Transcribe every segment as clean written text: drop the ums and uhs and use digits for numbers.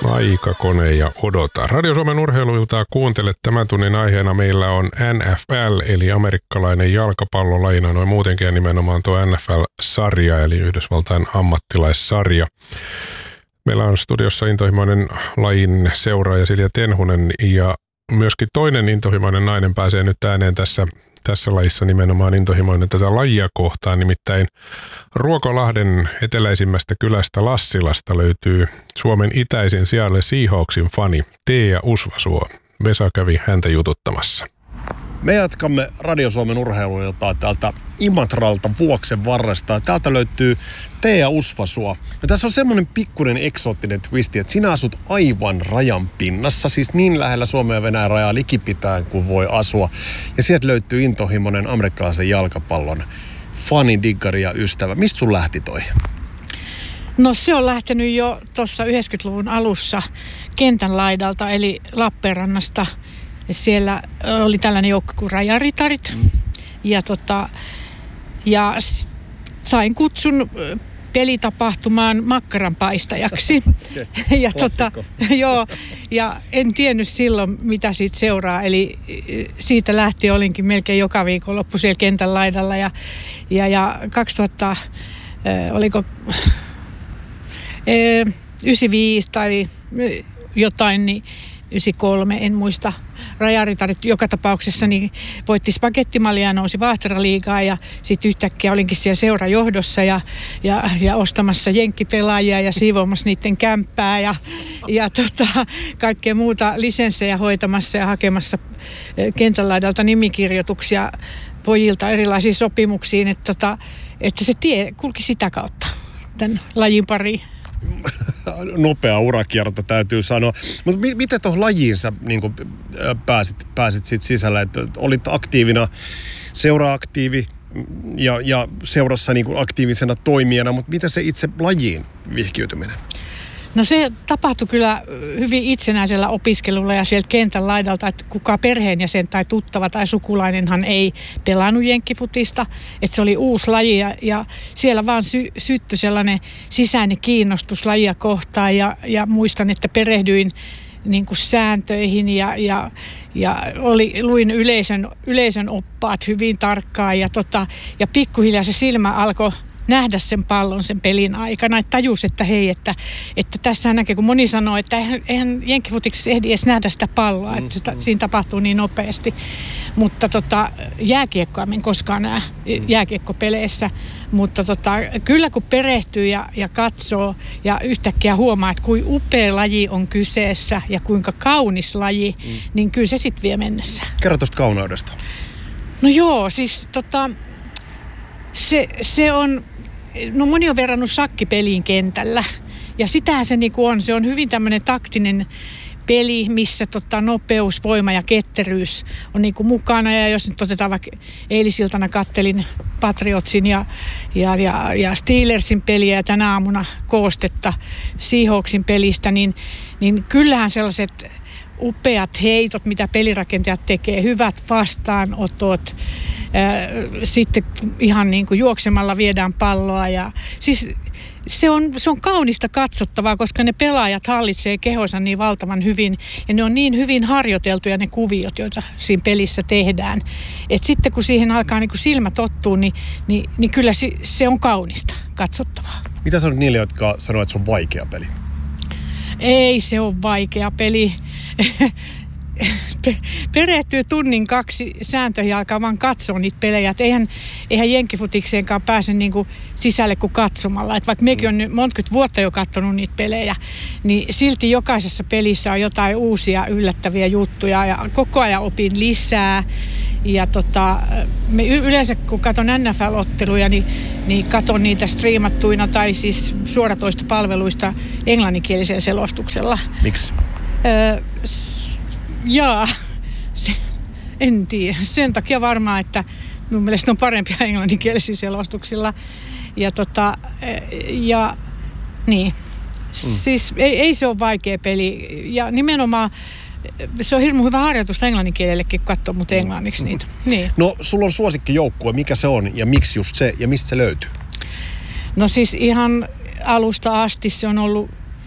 Aika, kone ja odota. Radio Suomen urheiluiltaa kuuntele. Tämän tunnin aiheena meillä on NFL, eli amerikkalainen jalkapallolajina, noin muutenkin ja nimenomaan tuo NFL-sarja, eli Yhdysvaltain ammattilaissarja. Meillä on studiossa intohimoinen lajin seuraaja Silja Tenhunen ja myöskin toinen intohimoinen nainen pääsee nyt ääneen tässä lajissa nimenomaan intohimoinen tätä lajia kohtaan. Nimittäin Ruokolahden eteläisimmästä kylästä Lassilasta löytyy Suomen itäisin sijalle Seahawksin fani Teija Usvasuo. Vesa kävi häntä jututtamassa. Me jatkamme Radio Suomen urheiluiltaa täältä Imatralta Vuoksen varresta. Täältä löytyy Teija Usvasuo. Ja tässä on semmoinen pikkuinen eksoottinen twisti, että sinä asut aivan rajan pinnassa, siis niin lähellä Suomen ja Venäjän rajaa likipitään kuin voi asua. Ja sieltä löytyy intohimoinen amerikkalaisen jalkapallon fani, diggari ja ystävä. Mistä sun lähti toi? No se on lähtenyt jo tuossa 90-luvun alussa kentän laidalta, eli Lappeenrannasta. Siellä oli tällainen joukko kuin Rajaritarit ja sain kutsun pelitapahtumaan makkaranpaistajaksi. Ja en tiennyt silloin, mitä siitä seuraa. Eli siitä lähtien olinkin melkein joka viikonloppu siellä kentän laidalla. Ja 2000, oliko 95 tai jotain, niin 93, en muista. Rajaritarit joka tapauksessa niin voitti spagettimallia ja nousi Vaahtera-liigaan ja sitten yhtäkkiä olinkin siellä seurajohdossa ja ostamassa jenkkipelaajia ja siivoamassa niiden kämppää ja kaikkea muuta lisenssejä hoitamassa ja hakemassa kentän laidalta nimikirjoituksia pojilta erilaisiin sopimuksiin, että se tie kulki sitä kautta tämän lajin pariin. Nopea urakierto täytyy sanoa. Mutta miten tuohon lajiin sä niin pääsit sit sisällä? Että olit aktiivina, seura-aktiivi ja seurassa niin aktiivisena toimijana, mutta miten se itse lajiin vihkiytyminen? No se tapahtui kyllä hyvin itsenäisellä opiskelulla ja sieltä kentän laidalta, että kukaan perheenjäsen tai tuttava tai sukulainenhan ei pelannut jenkkifutista, että se oli uusi laji ja siellä vaan syttyi sellainen sisäinen kiinnostus lajia kohtaan ja muistan, että perehdyin niin kuin sääntöihin ja luin yleisön oppaat hyvin tarkkaan ja pikkuhiljaa se silmä alkoi nähdä sen pallon sen pelin aikana, että tajus, että hei, että tässä näkee, kun moni sanoo, että eihän jenkkifutiksessa ehdi edes nähdä sitä palloa, että siinä tapahtuu niin nopeasti. Mutta jääkiekkoa en koskaan näe jääkiekkopeleissä, mutta kyllä kun perehtyy ja katsoo ja yhtäkkiä huomaa, että kuinka upea laji on kyseessä ja kuinka kaunis laji, niin kyllä se sitten vie mennessä. Kerro tuosta kauneudesta. No joo, siis se on, no moni on verrannut shakkipeliin kentällä ja sitähän se niinku on. Se on hyvin tämmöinen taktinen peli, missä nopeus, voima ja ketteryys on niinku mukana. Ja jos nyt otetaan vaikka eilisiltana kattelin Patriotsin ja Steelersin peliä ja tänä aamuna koostetta Seahawksin pelistä, niin kyllähän sellaiset upeat heitot, mitä pelirakentajat tekee, hyvät vastaanotot, sitten ihan niin kuin juoksemalla viedään palloa ja siis se on kaunista katsottavaa, koska ne pelaajat hallitsee kehonsa niin valtavan hyvin ja ne on niin hyvin harjoiteltuja ne kuviot, joita siinä pelissä tehdään. Et sitten kun siihen alkaa niin kuin silmä tottuu, niin kyllä se on kaunista katsottavaa. Mitä sanot niille, jotka sanoo, että se on vaikea peli? Ei se ole vaikea peli. Perehtyy tunnin 2 sääntöihin alkaa vaan katsoa niitä pelejä. Eihän jenkkifutikseenkaan pääse niinku sisälle kuin katsomalla. Et vaikka mekin on nyt monta vuotta jo katsonut niitä pelejä, niin silti jokaisessa pelissä on jotain uusia yllättäviä juttuja ja koko ajan opin lisää. Ja me yleensä kun katson NFL-otteluja, niin katson niitä striimattuina tai siis suoratoistopalveluista englanninkielisellä selostuksella. Miksi? En tiedä. Sen takia varmaan, että mun mielestä ne on parempia englanninkielisiä selostuksilla. Ja niin. Siis ei se ole vaikea peli. Ja nimenomaan se on hirmu hyvä harjoitusta englanninkielellekin, kun katsoo mut englanniksi niitä. Niin. No, sulla on suosikkijoukkue. Mikä se on ja miksi just se ja mistä se löytyy? No siis ihan alusta asti se on ollut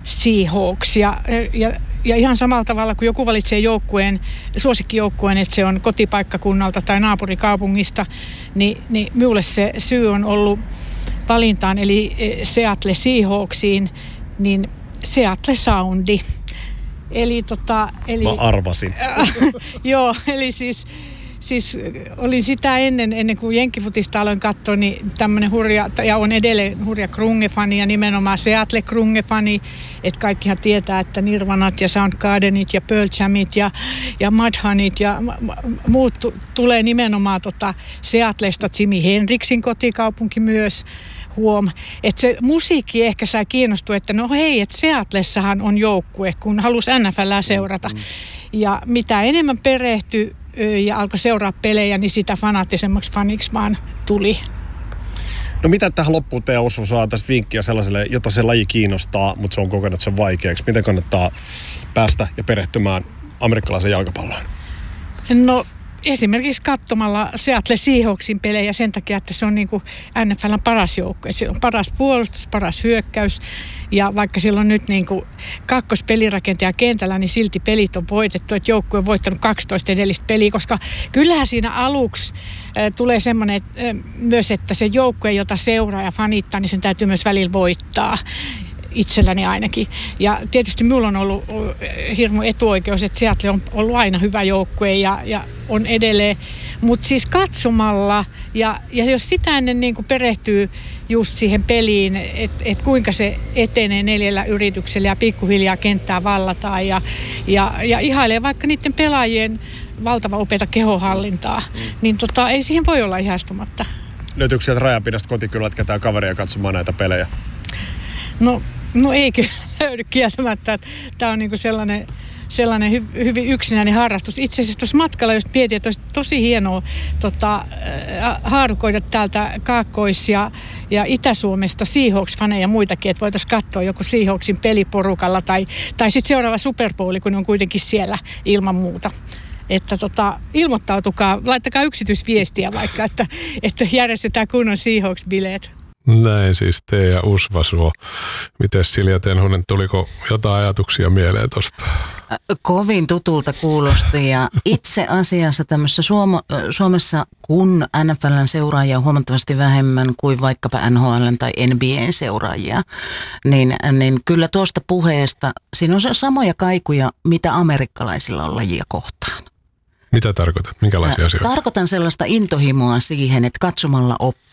Seahawks. Ja ihan samalla tavalla, kun joku valitsee suosikkijoukkueen, että se on kotipaikkakunnalta tai naapurikaupungista, niin minulle se syy on ollut valintaan, eli Seattle Seahawksiin, niin Seattle Soundi. Eli Mä arvasin. Joo, eli siis olin sitä ennen kuin jenkkifutista aloin katsoa, niin tämmöinen hurja, ja on edelleen hurja Krunge-fani ja nimenomaan Seattle Krunge-fani, että kaikkihan tietää, että Nirvanat ja Soundgardenit ja Pearl Jamit ja Mudhoneyt ja muut tulee nimenomaan Seattlesta, Jimi Hendrixin kotikaupunki myös. Että se musiikki ehkä sai kiinnostua, että no hei, että Seattlessahan on joukkue, kun halusi NFLää seurata. Ja mitä enemmän perehtyi ja alkoi seuraa pelejä, niin sitä fanaattisemmaksi faniksi vaan tuli. No mitä tähän loppuun Tea Usva saa tästä vinkkiä sellaiselle, jota se laji kiinnostaa, mutta se on kokenut sen vaikeaksi? Miten kannattaa päästä ja perehtymään amerikkalaisen jalkapalloon? No esimerkiksi katsomalla Seattle Seahawksin pelejä sen takia, että se on niin kuin NFL:n paras joukkue. Siellä on paras puolustus, paras hyökkäys ja vaikka siellä on nyt niin kuin kakkospelirakentaja kentällä, niin silti pelit on voitettu, että joukkue on voittanut 12 edellistä peliä, koska kyllähän siinä aluksi tulee semmoinen myös, että se joukkue, jota seuraa ja fanittaa, niin sen täytyy myös välillä voittaa. Itselläni ainakin. Ja tietysti minulla on ollut hirmu etuoikeus, että Seattle on ollut aina hyvä joukkue ja on edelleen. Mutta siis katsomalla ja jos sitä ennen niin kuin perehtyy just siihen peliin, että kuinka se etenee 4 yrityksellä ja pikkuhiljaa kenttää vallataan ja ihailee vaikka niiden pelaajien valtava upeata kehohallintaa, niin ei siihen voi olla ihastumatta. Löytyykö sieltä Rajapidasta kotikylät ketään kaveria katsomaan näitä pelejä? No ei kyllä löydy kieltämättä. Tämä on niinku sellainen hyvin yksinäinen harrastus. Itse asiassa tuossa matkalla, jos mietin, että olisi tosi hienoa haarukoida täältä Kaakkois- ja Itä-Suomesta Seahawks-faneja ja muitakin, että voitaisiin katsoa joku Seahawksin peliporukalla tai sitten seuraava Super Bowl, kun on kuitenkin siellä ilman muuta. Että ilmoittautukaa, laittakaa yksityisviestiä vaikka, että järjestetään kunnon Seahawks-bileet. Näin siis Tea Usva. Mites Silja Tenhonen, tuliko jotain ajatuksia mieleen tuosta? Kovin tutulta kuulosti ja itse asiassa tämmöisessä Suomessa, kun NFL:n seuraajia on huomattavasti vähemmän kuin vaikkapa NHL:n tai NBA:n seuraajia, niin kyllä tuosta puheesta, siinä on samoja kaikuja, mitä amerikkalaisilla on lajia kohtaan. Mitä tarkoitat? Minkälaisia asioita? Tarkoitan sellaista intohimoa siihen, että katsomalla oppii.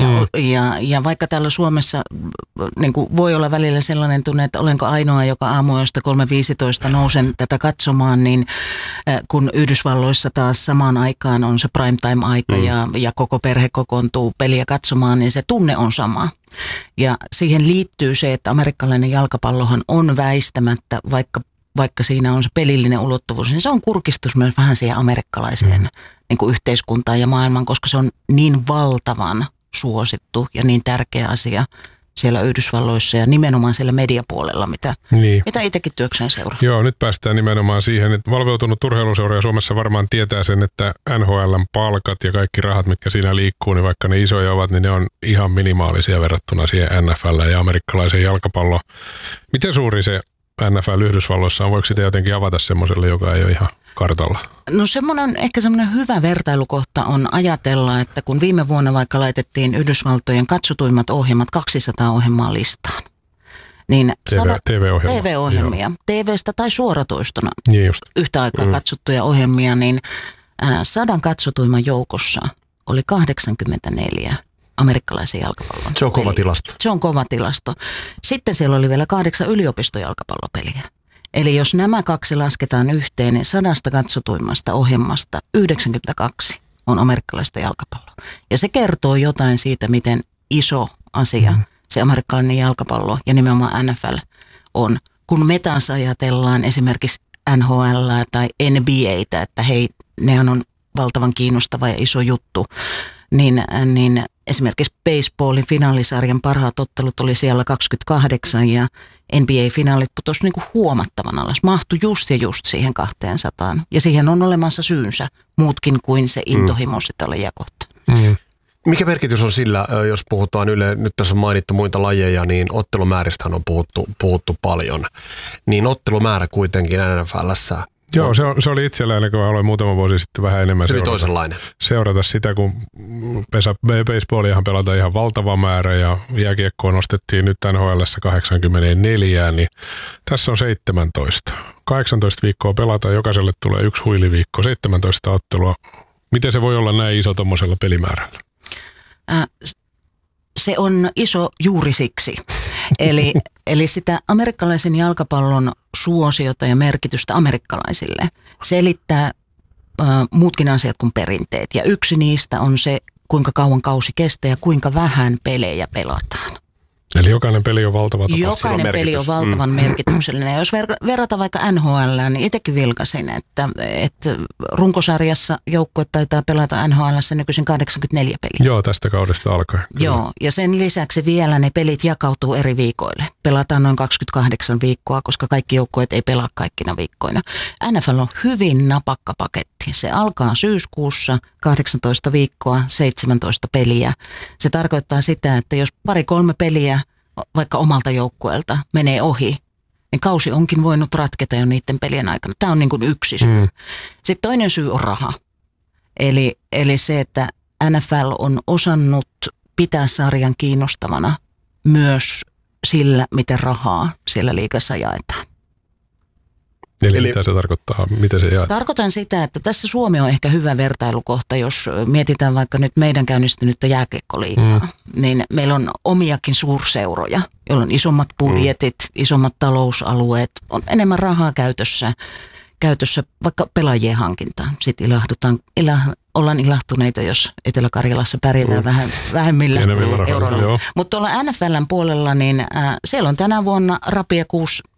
Ja vaikka täällä Suomessa niin kuin voi olla välillä sellainen tunne, että olenko ainoa, joka aamuista 3.15 nousen tätä katsomaan, niin kun Yhdysvalloissa taas samaan aikaan on se primetime-aika ja koko perhe kokoontuu peliä katsomaan, niin se tunne on sama. Ja siihen liittyy se, että amerikkalainen jalkapallohan on väistämättä, vaikka siinä on se pelillinen ulottuvuus, niin se on kurkistus myös vähän siihen amerikkalaiseen niin kuin yhteiskuntaan ja maailmaan, koska se on niin valtavan suosittu ja niin tärkeä asia siellä Yhdysvalloissa ja nimenomaan siellä mediapuolella, mitä itsekin työkseen seuraa. Joo, nyt päästään nimenomaan siihen, että valveutunut urheiluseura Suomessa varmaan tietää sen, että NHL:n palkat ja kaikki rahat, mitkä siinä liikkuu, niin vaikka ne isoja ovat, niin ne on ihan minimaalisia verrattuna siihen NFL ja amerikkalaiseen jalkapalloon. Miten suuri se NFL Yhdysvalloissa on? Voiko sitä jotenkin avata semmoiselle, joka ei ole ihan kartalla? No ehkä semmoinen hyvä vertailukohta on ajatella, että kun viime vuonna vaikka laitettiin Yhdysvaltojen katsotuimmat ohjelmat 200 ohjelmaa listaan, niin TV-ohjelmia, TV:stä tai suoratoistona yhtä aikaa katsottuja ohjelmia, niin 100 katsotuimman joukossa oli 84 amerikkalaisen jalkapallon. Se on kova tilasto. Se on kova tilasto. Sitten siellä oli vielä 8 yliopistojalkapallopeliä. Eli jos nämä kaksi lasketaan yhteen, niin 100 katsotuimmasta ohjelmasta 92 on amerikkalaista jalkapalloa. Ja se kertoo jotain siitä, miten iso asia se amerikkalainen jalkapallo ja nimenomaan NFL on. Kun me taas ajatellaan esimerkiksi NHL tai NBAtä, että hei, nehän on valtavan kiinnostava ja iso juttu, niin esimerkiksi baseballin finaalisarjan parhaat ottelut oli siellä 28 ja NBA-finaalit putosi niin kuin huomattavan alas. Mahtui just siihen 200. Ja siihen on olemassa syynsä muutkin kuin se intohimo sitä lajia kohtaan. Mikä merkitys on sillä, jos puhutaan nyt tässä on mainittu muita lajeja, niin ottelumääristähän on puhuttu paljon. Niin ottelumäärä kuitenkin NFL:ssä. Joo, se oli itselläni, kun aloin muutama vuosi sitten vähän enemmän seurata sitä, kun baseballiahan pelataan ihan valtava määrä ja jääkiekkoa nostettiin nyt NHL:ssä 84, niin tässä on 17. 18 viikkoa pelataan, jokaiselle tulee 1 huiliviikko, 17 ottelua. Miten se voi olla näin iso tuommoisella pelimäärällä? Se on iso juuri siksi. Eli sitä amerikkalaisen jalkapallon suosiota ja merkitystä amerikkalaisille selittää muutkin asiat kuin perinteet. Ja yksi niistä on se, kuinka kauan kausi kestää ja kuinka vähän pelejä pelataan. Eli jokainen peli on valtava tapahtuma. Jokainen peli on valtavan merkityksellinen. Ja jos verrataan vaikka NHL, niin itsekin vilkasin, että runkosarjassa joukkue taitaa pelata NHL:ssä nykyisin 84 peliä. Joo, tästä kaudesta alkaen. Joo, ja sen lisäksi vielä ne pelit jakautuu eri viikoille. Pelataan noin 28 viikkoa, koska kaikki joukkueet ei pelaa kaikkina viikkoina. NFL on hyvin napakka paketti. Se alkaa syyskuussa, 18 viikkoa, 17 peliä. Se tarkoittaa sitä, että jos 2-3 peliä vaikka omalta joukkueelta menee ohi, niin kausi onkin voinut ratketa jo niiden pelien aikana. Tämä on niin kuin yksi syy. Sitten toinen syy on raha. Eli se, että NFL on osannut pitää sarjan kiinnostavana myös sillä, miten rahaa siellä liigassa jaetaan. Eli mitä se tarkoittaa? Miten se jaetaan? Tarkoitan sitä, että tässä Suomi on ehkä hyvä vertailukohta, jos mietitään vaikka nyt meidän käynnistynyttä jääkiekkoliigaa. Niin meillä on omiakin suurseuroja, joilla on isommat budjetit, isommat talousalueet, on enemmän rahaa käytössä vaikka pelaajien hankintaan. Sitten ollaan ilahtuneita, jos Etelä-Karjalassa pärjätään vähän vähemmillä euroilla. Mutta tuolla NFL:n puolella, niin siellä on tänä vuonna rapia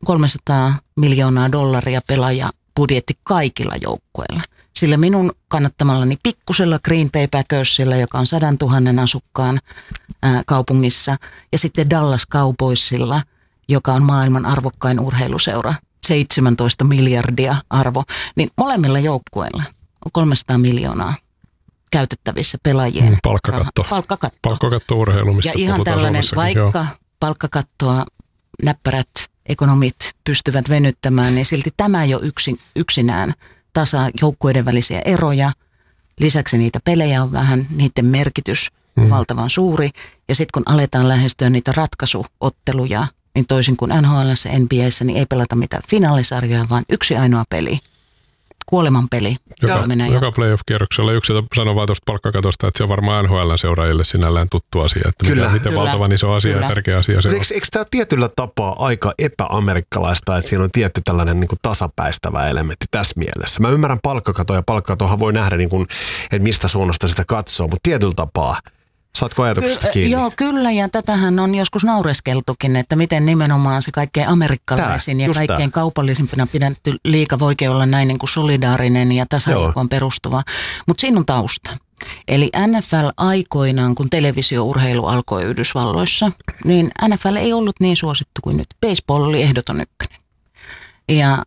300 miljoonaa dollaria pelaajabudjetti kaikilla joukkueilla. Sillä minun kannattamallani pikkusella Green Bay Packersilla, joka on 100 000 asukkaan kaupungissa, ja sitten Dallas Cowboysilla, joka on maailman arvokkain urheiluseura, 17 miljardia arvo, niin molemmilla joukkueilla on 300 miljoonaa käytettävissä pelaajien palkkakatto urheilu, mistä ja ihan tällainen, vaikka palkkakattoa näppärät ekonomit pystyvät venyttämään, niin silti tämä jo yksinään tasaa joukkueiden välisiä eroja. Lisäksi niitä pelejä on vähän, niiden merkitys on valtavan suuri. Ja sitten kun aletaan lähestyä niitä ratkaisuotteluja, niin toisin kuin NHL:ssä, NBA:ssä, niin ei pelata mitään finaalisarjoja, vaan yksi ainoa peli. Kuolemanpeli. Joka playoff-kierroksella yksi sanoo vaan tuosta palkkakatosta, että se on varmaan NHL-seuraajille sinällään tuttu asia, että miten valtavan iso asia ja tärkeä asia se on. Eikö tämä tietyllä tapaa aika epäamerikkalaista, että siinä on tietty tällainen niin kuin tasapäistävä elementti tässä mielessä? Mä ymmärrän palkkakatoa ja palkkakatoahan voi nähdä, niin kuin, että mistä suunnasta sitä katsoo, mutta tietyllä tapaa. Saatko ajatuksesta kiinni? Joo, kyllä, ja tätähän on joskus naureskeltukin, että miten nimenomaan se kaikkein amerikkalaisin ja kaikkein kaupallisimpana pidetty liiga voikin olla näin niin kuin solidaarinen ja tasa-arvoon perustuva. Mutta siinä on tausta. Eli NFL aikoinaan, kun televisiourheilu alkoi Yhdysvalloissa, niin NFL ei ollut niin suosittu kuin nyt. Baseball oli ehdoton ykkönen. Ja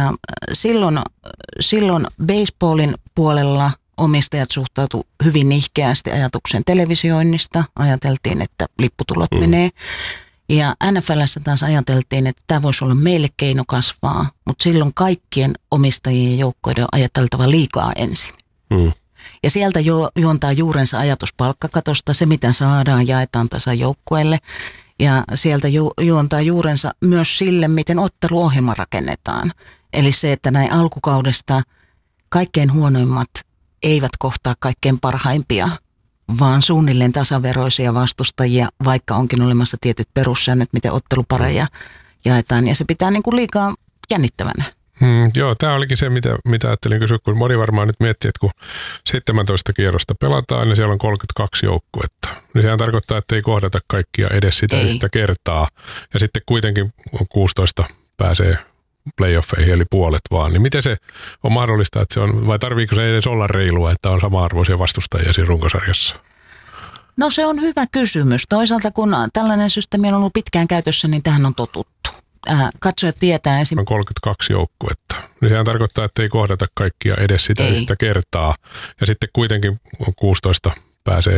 silloin baseballin puolella omistajat suhtautuivat hyvin nihkeästi ajatukseen televisioinnista. Ajateltiin, että lipputulot menee. Ja NFL:ssä taas ajateltiin, että tämä voisi olla meille keino kasvaa, mutta silloin kaikkien omistajien ja joukkoiden on ajateltava liigaa ensin. Ja sieltä juontaa juurensa ajatus palkkakatosta, se mitä saadaan jaetaan tasan joukkueelle. Ja sieltä juontaa juurensa myös sille, miten otteluohjelma rakennetaan. Eli se, että näin alkukaudesta kaikkein huonoimmat eivät kohtaa kaikkein parhaimpia, vaan suunnilleen tasaveroisia vastustajia, vaikka onkin olemassa tietyt perussäännöt, miten ottelupareja jaetaan. Ja se pitää niin kuin liikaa jännittävänä. Joo, tämä olikin se, mitä ajattelin kysyä, kun moni varmaan nyt miettii, että kun 17 kierrosta pelataan, niin siellä on 32 joukkuetta. Niin sehän tarkoittaa, että ei kohdata kaikkia edes sitä yhtä kertaa. Ja sitten kuitenkin 16 pääsee playoffeihin, eli puolet vaan. Niin miten se on mahdollista, että se on, vai tarviiko se edes olla reilua, että on sama-arvoisia vastustajia siinä runkosarjassa? No se on hyvä kysymys. Toisaalta kun tällainen systeemi on ollut pitkään käytössä, niin tähän on totuttu. Katsojat tietää esimerkiksi 32 joukkuetta. Niin sehän tarkoittaa, että ei kohdata kaikkia edes sitä yhtä kertaa. Ja sitten kuitenkin 16 pääsee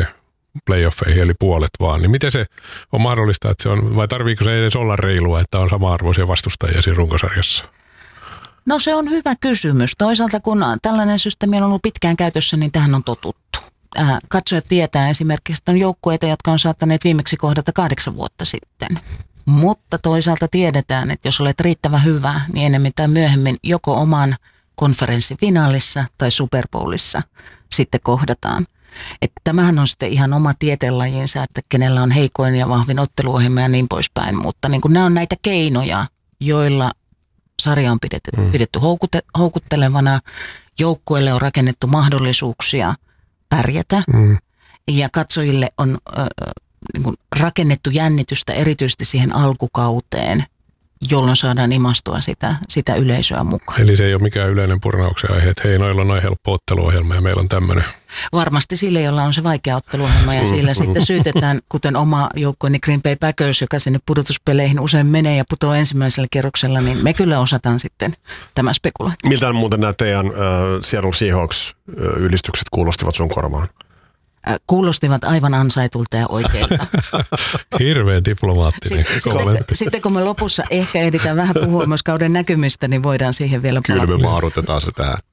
playoffeihin, eli puolet vaan. Niin miten se on mahdollista, että se on, vai tarviiko se edes olla reilua, että on sama-arvoisia vastustajia siinä runkosarjassa? No se on hyvä kysymys. Toisaalta kun tällainen systeemi on ollut pitkään käytössä, niin tähän on totuttu. Katsojat tietää esimerkiksi, että on joukkueita, jotka on saattaneet viimeksi kohdata 8 vuotta sitten. Mutta toisaalta tiedetään, että jos olet riittävän hyvä, niin enemmän tai myöhemmin joko oman konferenssifinaalissa tai Super Bowlissa sitten kohdataan. Että tämähän on sitten ihan oma tieteenlajinsa, että kenellä on heikoin ja vahvin otteluohjelma ja niin poispäin. Mutta niin kuin nämä on näitä keinoja, joilla sarja on pidetty houkuttelevana, joukkueelle on rakennettu mahdollisuuksia pärjätä ja katsojille on niin kuin rakennettu jännitystä erityisesti siihen alkukauteen, jolloin saadaan imastua sitä yleisöä mukaan. Eli se ei ole mikään yleinen purnauksen aihe, että hei, noilla on noin helppo otteluohjelma ja meillä on tämmöinen. Varmasti sille, jolla on se vaikea otteluohjelma ja sillä sitten syytetään, kuten oma joukkueeni Green Bay Packers, joka sinne pudotuspeleihin usein menee ja putoaa ensimmäisellä kerroksella, niin me kyllä osataan sitten tämä spekuloida. Miltä muuten nämä teidän Seattle Seahawks-ylistykset kuulostivat sun korvaan? Kuulostivat aivan ansaitulta ja oikeilta. Hirveän diplomaattinen kommentti. Sitten kun me lopussa ehkä ehditään vähän puhua myös kauden näkymistä, niin voidaan siihen vielä palata. Kyllä me maarutetaan se tähän.